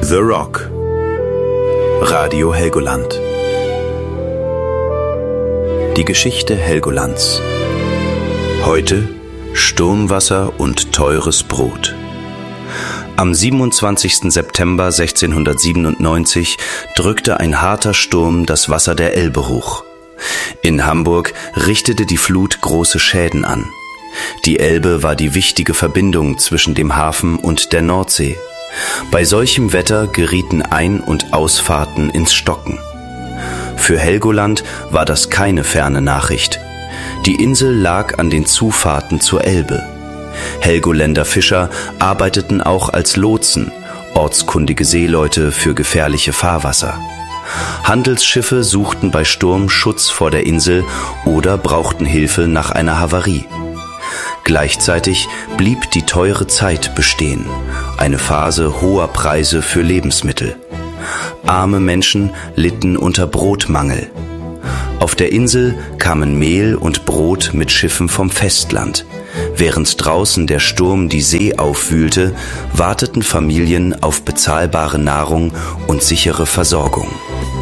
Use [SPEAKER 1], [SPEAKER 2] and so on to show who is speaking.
[SPEAKER 1] The Rock. Radio Helgoland. Die Geschichte Helgolands. Heute Sturmwasser und teures Brot. Am 27. September 1697 drückte ein harter Sturm das Wasser der Elbe hoch. In Hamburg richtete die Flut große Schäden an. Die Elbe war die wichtige Verbindung zwischen dem Hafen und der Nordsee. Bei solchem Wetter gerieten Ein- und Ausfahrten ins Stocken. Für Helgoland war das keine ferne Nachricht. Die Insel lag an den Zufahrten zur Elbe. Helgoländer Fischer arbeiteten auch als Lotsen, ortskundige Seeleute für gefährliche Fahrwasser. Handelsschiffe suchten bei Sturm Schutz vor der Insel oder brauchten Hilfe nach einer Havarie. Gleichzeitig blieb die teure Zeit bestehen, eine Phase hoher Preise für Lebensmittel. Arme Menschen litten unter Brotmangel. Auf der Insel kamen Mehl und Brot mit Schiffen vom Festland. Während draußen der Sturm die See aufwühlte, warteten Familien auf bezahlbare Nahrung und sichere Versorgung.